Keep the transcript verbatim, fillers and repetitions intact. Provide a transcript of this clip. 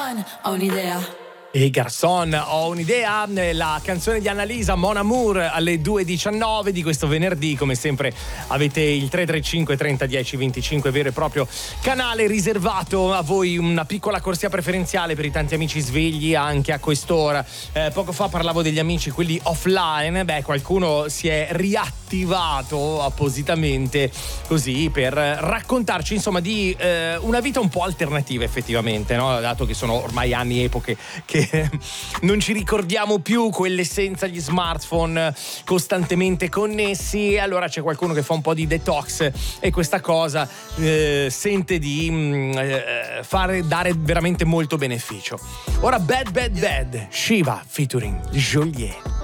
Garçon, ho un'idea. E Garçon, ho un'idea, la canzone di Annalisa, Mon Amour, alle due e diciannove di questo venerdì. Come sempre avete il tre tre cinque trenta dieci venticinque, vero e proprio canale riservato a voi, una piccola corsia preferenziale per i tanti amici svegli anche a quest'ora. Eh, poco fa parlavo degli amici, quelli offline, beh, qualcuno si è riattivato appositamente così per raccontarci insomma di eh, una vita un po' alternativa effettivamente, no? Dato che sono ormai anni, epoche che non ci ricordiamo più quell'essenza, gli smartphone costantemente connessi, e allora c'è qualcuno che fa un po' di detox e questa cosa eh, sente di mh, eh, fare dare veramente molto beneficio. Ora Bad Bad Bad, Shiva featuring Joliet.